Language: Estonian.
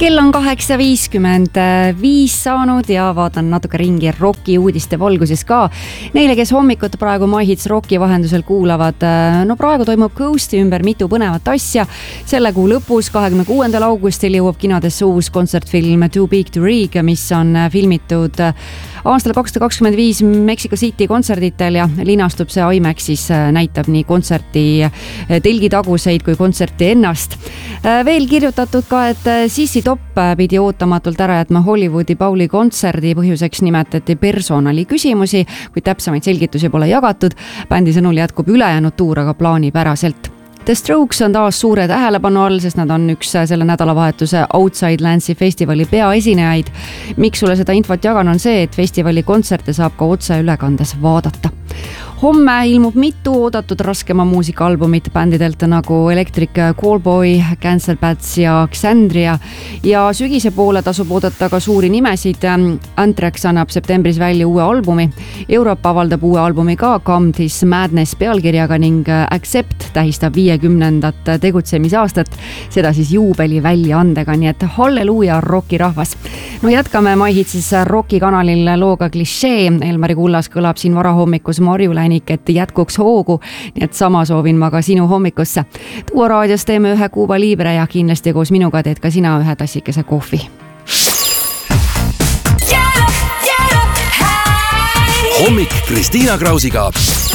Kell on 8:55 saanud ja vaatan natuke ringi Rocki uudiste valguses ka. Neile, kes hommikut praegu My Hits Rocki vahendusel kuulavad, no praegu toimub Ghosti ümber mitu põnevat asja. Selle kuu lõpus, 26. augustil jõuab kinodesse uus kontsertfilm Too Big to Rig, mis on filmitud aastal 2025 Mexico City kontserditel ja linastub see IMAX-is, näitab nii kontserti telgitaguseid kui kontserti ennast. Veel kirjutatud ka, et Sissi Top pidi ootamatult ära jätma Hollywoodi Pauli kontserdi, põhjuseks nimetati personali küsimusi, kuid täpsemaid selgitusi pole jagatud. Bändi sõnul jätkub ülejäänud tuur aga plaanipäraselt. The Strokes on taas suure tähelepanu all, sest nad on üks selle nädalavahetuse Outside Lance'i festivali peaesinejaid. Miks sulle seda infot jagan on see, et festivali kontserte saab ka otse ülekandes vaadata. Homme ilmub mitu oodatud raskema muusikaalbumit bändidelt nagu Electric Callboy, Cancer Bats ja Xandria. Ja sügise poole tasub oodata ka suuri nimesid. Anthrax annab septembris välja uue albumi. Euroopa avaldab uue albumi ka Come This Madness pealkirjaga ning Accept tähistab 50. tegutsemisaastat. Seda siis juubeli väljaandega, nii et halleluuja Rocki rahvas. No jätkame My Hitsis Rocki kanalil looga Klišee. Elmari Kullas kõlab siin varahommikus Marjulänik, et jätkuks hoogu, nii et sama soovin ma ka sinu hommikusse. Tuo raadios teeme ühe Cuba Libre ja kindlasti koos minuga teed ka sina ühe tassikese kohvi. Hommik Kristiina Krausiga.